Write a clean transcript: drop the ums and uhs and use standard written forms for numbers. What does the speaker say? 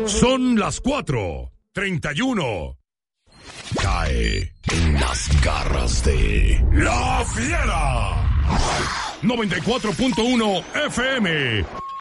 Son las 4:31. Cae en las garras de La Fiera. 94.1 FM.